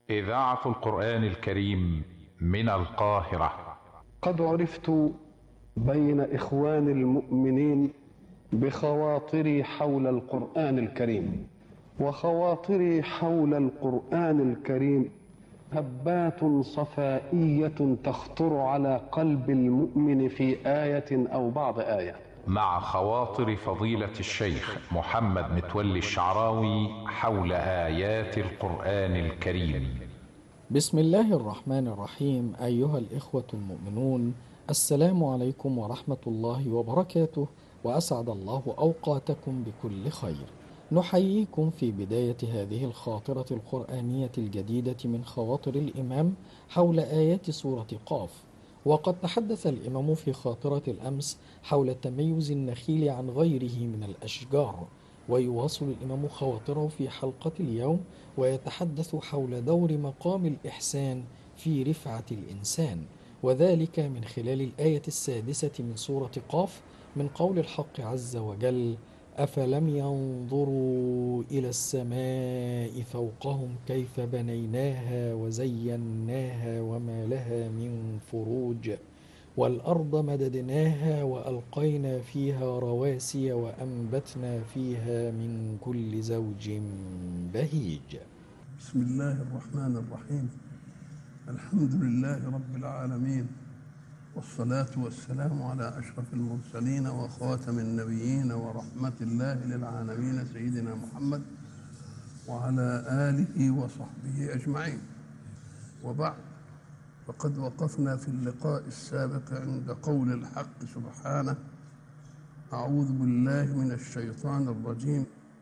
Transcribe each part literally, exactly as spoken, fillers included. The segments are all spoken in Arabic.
إذاعة القرآن الكريم من القاهرة. قد عرفت بين إخوان المؤمنين بخواطري حول القرآن الكريم، وخواطري حول القرآن الكريم هبات صفائية تخطر على قلب المؤمن في آية أو بعض آية. مع خواطر فضيلة الشيخ محمد متولي الشعراوي حول آيات القرآن الكريم. بسم الله الرحمن الرحيم. أيها الإخوة المؤمنون، السلام عليكم ورحمة الله وبركاته، وأسعد الله أوقاتكم بكل خير. نحييكم في بداية هذه الخاطرة القرآنية الجديدة من خواطر الإمام حول آيات سورة قاف. وقد تحدث الإمام في خاطرة الأمس حول تميز النخيل عن غيره من الأشجار، ويواصل الإمام خواطره في حلقة اليوم ويتحدث حول دور مقام الإحسان في رفعة الإنسان، وذلك من خلال الآية السادسة من سورة قاف من قول الحق عز وجل: أفلم ينظروا إلى السماء فوقهم كيف بنيناها وزيناها وما لها من فروج والأرض مددناها وألقينا فيها رواسي وأنبتنا فيها من كل زوج بهيج. بسم الله الرحمن الرحيم. الحمد لله رب العالمين، والصلاة والسلام على أشرف المرسلين وخاتم النبيين ورحمة الله للعالمين سيدنا محمد وعلى آله وصحبه أجمعين. وبعد، فقد وقفنا في اللقاء السابق عند قول الحق سبحانه: أعوذ بالله من الشيطان الرجيم،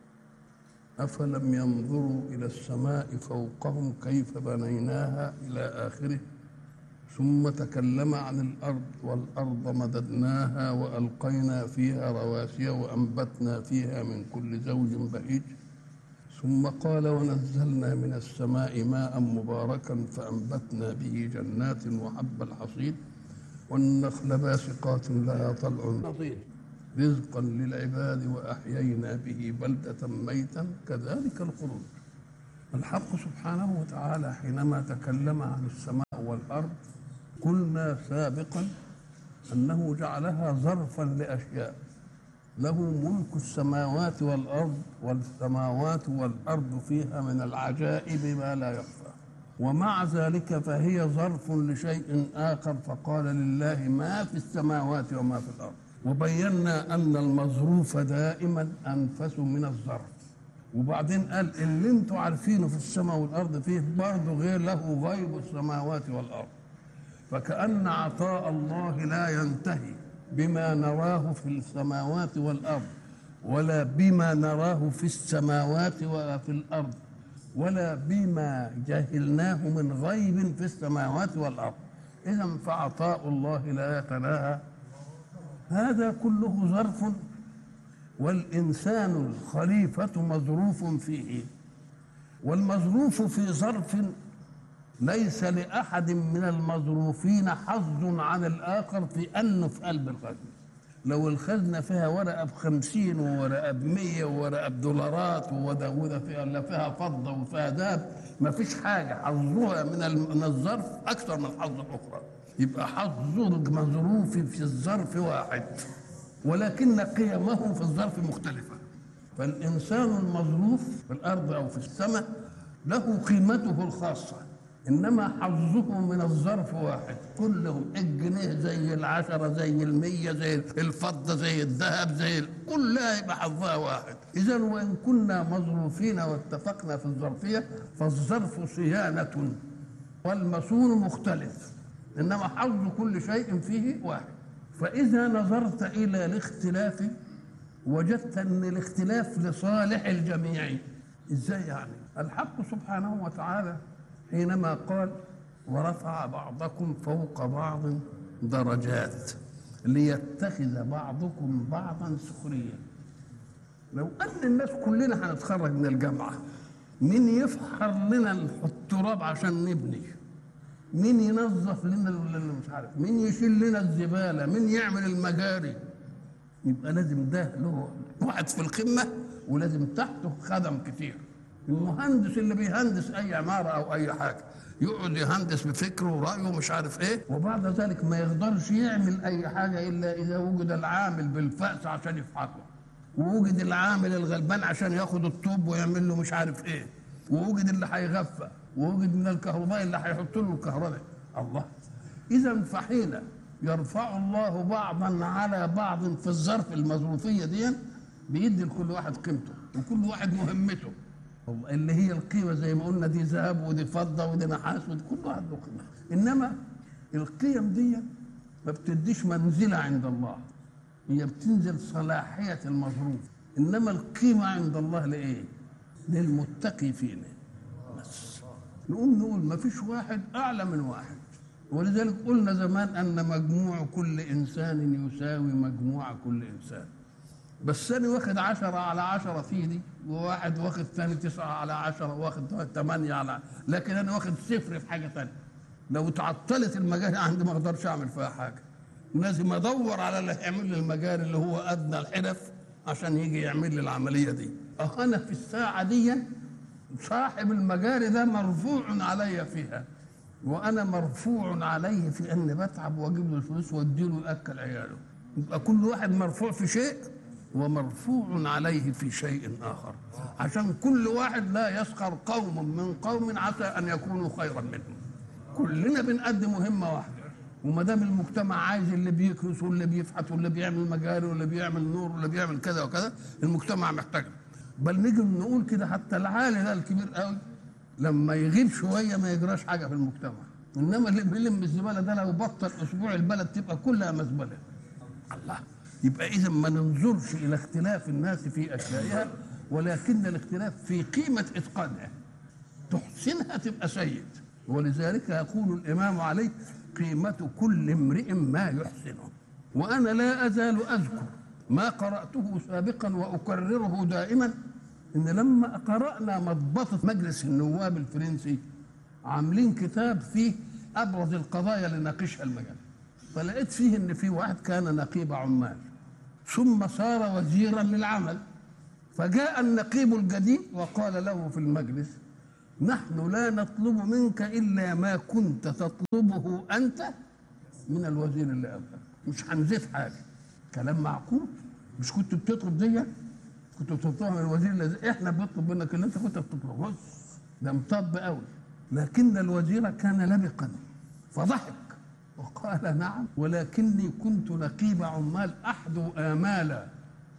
أفلم ينظروا إلى السماء فوقهم كيف بنيناها إلى آخره، ثم تكلم عن الأرض والأرض مددناها وألقينا فيها رواسي وأنبتنا فيها من كل زوج بهيج، ثم قال: ونزلنا من السماء ماء مباركا فأنبتنا به جنات وحب الحصيد والنخل باسقات لها طلع نضيد رزقا للعباد وأحيينا به بلدة ميتا كذلك الخروج. الحق سبحانه وتعالى حينما تكلم عن السماء والأرض قلنا سابقا أنه جعلها ظرفا لأشياء، له ملك السماوات والأرض، والسماوات والأرض فيها من العجائب ما لا يخفى، ومع ذلك فهي ظرف لشيء آخر، فقال: لله ما في السماوات وما في الأرض. وبينا أن المظروف دائما أنفس من الظرف. وبعدين قال: اللي انتوا عارفينه في السماء والأرض فيه برضه غير له غيب السماوات والأرض. فكأن عطاء الله لا ينتهي بما نراه في السماوات والأرض، ولا بما نراه في السماوات ولا في الأرض، ولا بما جهلناه من غيب في السماوات والأرض. إذن فعطاء الله لا يتناهى. هذا كله ظرف، والإنسان الخليفة مظروف فيه، والمظروف في ظرف ليس لأحد من المظروفين حظ عن الآخر في أنه في قلب الخزنة. لو الخزنة فيها ورقة بخمسين وورقة بمية وورقة بدولارات وده فيها لا فيها فضة وفيها ذهب، ما فيش حاجة حظها من الظرف أكثر من حظ الأخرى. يبقى حظ المظروف في الظرف واحد، ولكن قيمه في الظرف مختلفة. فالإنسان المظروف في الأرض أو في السماء له قيمته الخاصة، إنما حظه من الظرف واحد. كلهم الجنيه زي العشرة زي المية زي الفضة زي الذهب زي كلها يبقى حظها واحد. إذن وإن كنا مظروفين واتفقنا في الظرفية، فالظرف صيانة والمصون مختلف، إنما حظ كل شيء فيه واحد. فإذا نظرت إلى الاختلاف وجدت أن الاختلاف لصالح الجميع. إزاي يعني؟ الحق سبحانه وتعالى حينما قال: ورفع بعضكم فوق بعض درجات ليتخذ بعضكم بعضا سخريا. لو أن الناس كلنا هنتخرج من الجامعة، مين يفحر لنا التراب عشان نبني؟ مين ينظف لنا اللي مش عارف؟ مين يشيل لنا الزبالة؟ مين يعمل المجاري؟ يبقى لازم ده له واحد في القمة، ولازم تحته خدم كتير. المهندس اللي بيهندس اي عماره او اي حاجه يقعد يهندس بفكره ورايه ومش عارف ايه، وبعد ذلك ما يقدرش يعمل اي حاجه الا اذا وجد العامل بالفأس عشان يفحطه، ووجد العامل الغلبان عشان ياخد الطوب ويعمل له مش عارف ايه، ووجد اللي هيغفى، ووجد من الكهرباء اللي هيحط له الكهرباء. الله. اذا فحين يرفع الله بعضا على بعض في الظرف المظروفيه دي بيدي لكل واحد قيمته وكل واحد مهمته اللي هي القيمه، زي ما قلنا دي ذهب ودي فضه ودي نحاس ودي كل واحد له قيمه. انما القيم دي ما بتديش منزله عند الله، هي بتنزل صلاحيه المظروف. انما القيمه عند الله لايه؟ للمتقي فينا بس. نقوم نقول ما فيش واحد اعلى من واحد، ولذلك قلنا زمان ان مجموع كل انسان يساوي مجموع كل انسان. بس انا واخد عشرة على عشرة في دي، وواحد واخد ثاني تسعة على عشرة، واخد ثمانية على، لكن انا واخد صفر في حاجه ثانيه. لو تعطلت المجاري عندي ما اقدرش اعمل فيها حاجه، لازم ادور على اللي هيعمل لي المجاري اللي هو ادنى الحرف عشان يجي يعمل لي العمليه دي. اه انا في الساعه دي صاحب المجاري ده مرفوع علي فيها، وانا مرفوع عليه في اني بتعب واجيب له الفلوس واديله ياكل عياله. يبقى كل واحد مرفوع في شيء ومرفوع عليه في شيء آخر، عشان كل واحد لا يسخر قوم من قوم عسى أن يكونوا خيرا منهم. كلنا بنقدم مهمة واحدة، وما دام المجتمع عايز اللي بيكنس واللي بيفحت واللي بيعمل مجاري واللي بيعمل نور واللي بيعمل كذا وكذا، المجتمع محتاج. بل نيجي نقول كده حتى العالي ده الكبير قوي لما يغيب شوية ما يجراش حاجة في المجتمع، إنما اللي بيلم الزبالة ده لو بطل أسبوع البلد تبقى كلها مزبلة. الله. يبقى إذا ما ننظرش إلى اختلاف الناس في أشيائها، ولكن الاختلاف في قيمة إتقانها. تحسنها تبقى سيد. ولذلك يقول الإمام عليه قيمة كل امرئ ما يحسنه. وأنا لا أزال أذكر ما قرأته سابقا وأكرره دائما، إن لما قرأنا مضبطة مجلس النواب الفرنسي عاملين كتاب فيه أبرز القضايا اللي ناقشها المجال، فلقيت فيه إن في واحد كان نقيب عمال ثم صار وزيرا للعمل، فجاء النقيب الجديد وقال له في المجلس: نحن لا نطلب منك إلا ما كنت تطلبه أنت من الوزير اللي قبلك، مش هنزيد حاجة. كلام معقول؟ مش كنت بتطلب دي؟ كنت بتطلبها من الوزير اللي احنا بنطلب منك اللي انت كنت بتطلبه. ده مطب قوي. لكن الوزير كان لبقا فضحك وقال: نعم، ولكني كنت نقيب عمال أحدو آمالا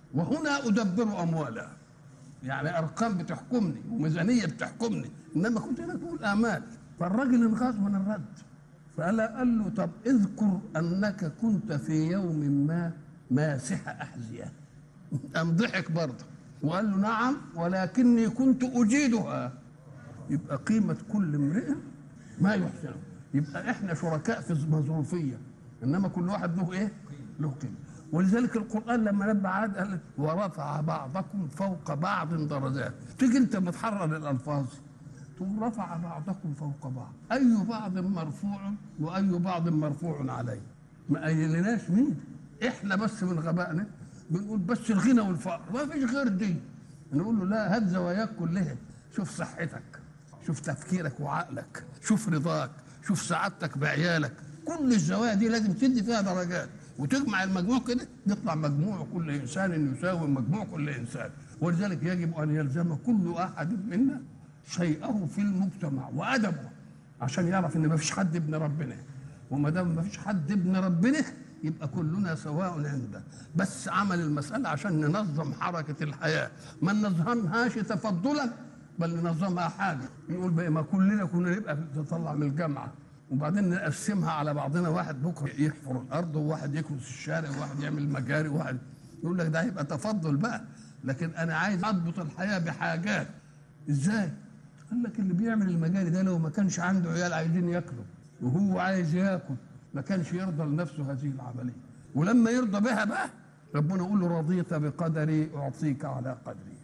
وهنا أدبر أموالا. يعني أرقام بتحكمني وميزانية بتحكمني، إنما كنت أنا أقول آمال. فالراجل انغاظ من الرد، فقال له: طب اذكر أنك كنت في يوم ما ماسح أحذية. قام ضحك برضه وقال له: نعم، ولكني كنت أجيدها. يبقى قيمة كل امرئ ما يحسنه. يبقى احنا شركاء في المظروفيه، انما كل واحد له ايه؟ له قيمه. ولذلك القران لما نبه عاد قال: ورفع بعضكم فوق بعض درجات. تيجي انت بتحرر الالفاظ تقول: رفع بعضكم فوق بعض، اي بعض مرفوع واي بعض مرفوع عليه. ما قايلناش مين، احنا بس من غبائنا بنقول بس الغنى والفقر، ما فيش غير دي. نقول له: لا، هات زواياك كلها، شوف صحتك، شوف تفكيرك وعقلك، شوف رضاك، شوف سعادتك بعيالك. كل الزوايا دي لازم تدي فيها درجات، وتجمع المجموع كده يطلع مجموع كل انسان يساوي مجموع كل انسان. ولذلك يجب ان يلزم كل احد منا شيئه في المجتمع وادبه، عشان يعرف ان ما فيش حد ابن ربنا. وما دام ما فيش حد ابن ربنا يبقى كلنا سواء عنده. بس عمل المساله عشان ننظم حركه الحياه، ما ننظمهاش تفضلا بل ننظمها حاجه. نقول بقى ما كلنا كنا نبقى نطلع من الجامعه وبعدين نقسمها على بعضنا، واحد بكره يحفر الارض وواحد يكنس الشارع وواحد يعمل مجاري وواحد. يقول لك ده هيبقى تفضل بقى، لكن انا عايز اضبط الحياه بحاجات. ازاي؟ قال لك اللي بيعمل المجاري ده لو ما كانش عنده عيال عايزين ياكلوا وهو عايز ياكل ما كانش يرضى لنفسه هذه العمليه، ولما يرضى بها بقى ربنا يقول له: رضيت بقدري اعطيك على قدري.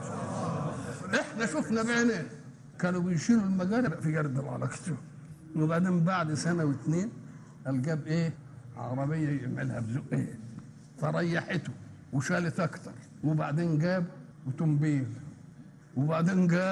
احنا شفنا بعينينا كانوا بيشيلوا المجاري في جرد العلاقة، وبعدين بعد سنه واثنين قال جاب ايه؟ عربيه يعملها بذوق ايه؟ فريحته وشالت اكتر، وبعدين جاب اوتومبيل، وبعدين جاب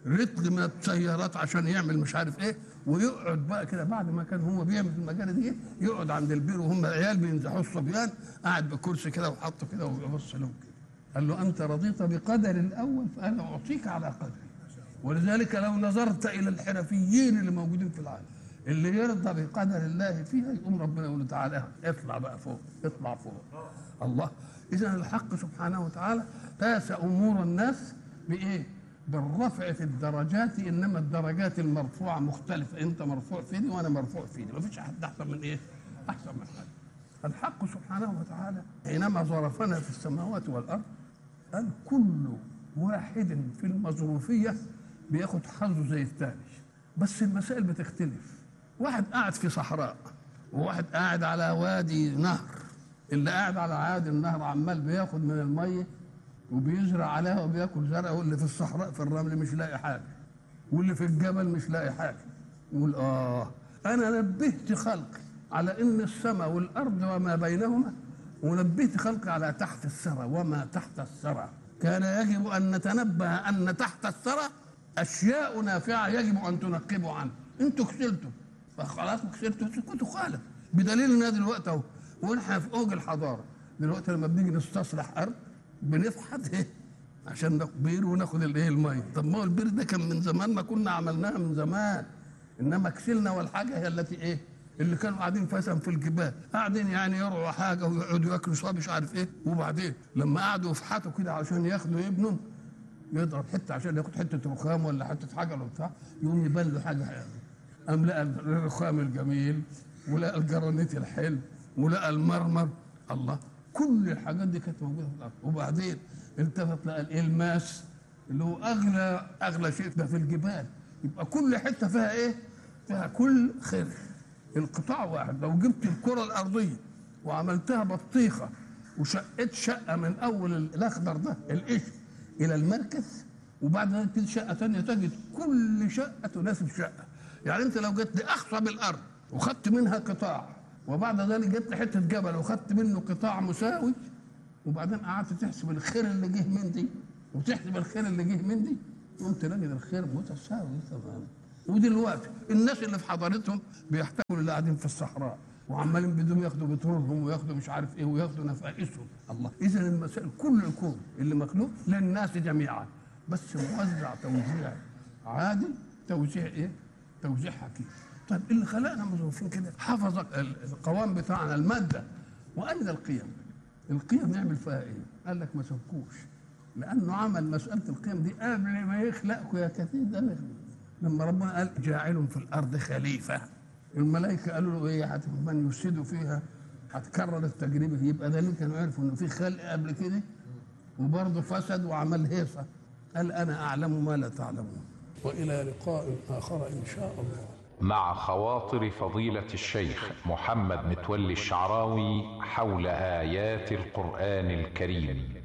رتل من السيارات عشان يعمل مش عارف ايه، ويقعد بقى كده بعد ما كان هو بيعمل في المجال دي يقعد عند البير وهم العيال بينزحوا الصبيان، قاعد بكرسي كده وحطه كده ويبص لهم كده. قال له انت رضيت بقدر الاول فانا اعطيك على قدري. ولذلك لو نظرت الى الحرفيين اللي موجودين في العالم اللي يرضى بقدر الله فيها يقوم ربنا يقول له تعالى اطلع بقى فوق، اطلع فوق. الله. اذا الحق سبحانه وتعالى قاس امور الناس بايه؟ بالرفع في الدرجات، انما الدرجات المرفوعه مختلفه، انت مرفوع في دي وانا مرفوع في دي، ما فيش احد احسن من ايه؟ احسن من حد. الحق سبحانه وتعالى حينما ظرفنا في السماوات والارض قال كل واحد في المظروفيه بياخد حظه زي الثاني، بس المسائل بتختلف. واحد قاعد في صحراء وواحد قاعد على وادي نهر، اللي قاعد على عادي النهر عمال بياخد من الميه وبيزرع عليها وبياكل زرع، واللي في الصحراء في الرمل مش لاقي حاجه، واللي في الجبل مش لاقي حاجه. يقول اه انا نبهت خلقي على ان السماء والارض وما بينهما، ونبهت خلقي على تحت الثرى وما تحت الثرى. كان يجب ان نتنبه ان تحت الثرى اشياء نافعه يجب ان تنقبوا عنها. انتوا كسلتوا فخلاص كسلتوا اسكتوا خالص، بدليل ان دلوقتي اهو ونحن في اوج الحضاره. دلوقتي لما بنيجي نستصلح ارض بنفحت ايه عشان ناخد بير وناخد الايه الميه. طب ما هو البير ده كان من زمان، ما كنا عملناها من زمان، انما كسلنا. والحاجه هي التي ايه اللي كانوا قاعدين فسم في الجبال، قاعدين يعني يرعوا حاجه ويقعدوا ياكلوا صاب مش عارف ايه، وبعدين لما قعدوا يفحتوا كده عشان ياخدوا ابنهم يضرب حته عشان ياخد حته رخام ولا حته حجر ولا بتاع، يقوم يبان له حاجه يعني. قام لقى الرخام الجميل ولقى الجرانيت الحلو ولقى المرمر. الله، كل الحاجات دي كانت موجوده في الارض. وبعدين التفت لقى الالماس اللي هو اغلى اغلى شيء ده في الجبال. يبقى كل حته فيها ايه؟ فيها كل خير. القطاع واحد. لو جبت الكره الارضيه وعملتها بطيخه وشقت شقه من اول الاخضر ده القشر الى المركز، وبعد ذلك تجد شقه ثانيه تجد كل شقه تناسب شقه. يعني انت لو جيت لاخصب الارض وخدت منها قطاع، وبعد ذلك جبت حته جبل وخدت منه قطاع مساوي، وبعدين قعدت تحسب الخير اللي جه من دي وتحسب الخير اللي جه من دي، قمت تجد الخير متساوي تماما. ودلوقتي الناس اللي في حضارتهم بيحتاجوا اللي قاعدين في الصحراء وعمالين بدهم ياخدوا بترولهم وياخدوا مش عارف ايه وياخدوا نفائسهم. الله. اذا المسائل كل الكون اللي مخلوق للناس جميعا، بس موزع توزيع عادل، توزيع ايه؟ توزيع حكيم. طيب اللي خلقنا مظروفين كده حفظ القوام بتاعنا الماده، واين القيم؟ القيم يعمل فيها ايه؟ قال لك ما سبكوش، لانه عمل مساله القيم دي قبل ما يخلقكم يا كثير ده مخلوق. لما ربنا قال جاعل في الارض خليفه، الملائكه قالوا له ايه؟ من يفسد فيها هتكرر التجربه. يبقى ده اللي كانوا عرفوا انه في خلق قبل كده وبرضه فسد وعمل هيصه. قال انا اعلم ما لا تعلمون. والى لقاء اخر ان شاء الله. مع خواطر فضيلة الشيخ محمد متولي الشعراوي حول آيات القرآن الكريم.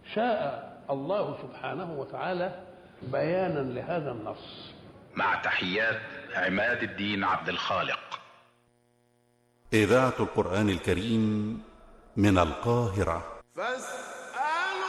شاء الله سبحانه وتعالى بيانا لهذا النص. مع تحيات عماد الدين عبد الخالق. إذاعة القرآن الكريم من القاهرة.